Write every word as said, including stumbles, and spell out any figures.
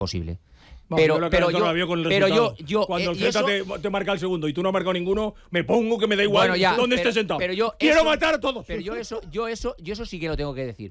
posible. Vamos, Pero, yo la pero, cara yo, la veo con el pero yo, resultado. yo, Cuando eh, el y Celta eso- te, te marca el segundo y tú no has marcado ninguno, me pongo que me da igual Bueno, ya, dónde pero- estés sentado. pero yo Quiero eso- matar a todos. Pero yo eso, yo eso, yo eso sí que lo tengo que decir.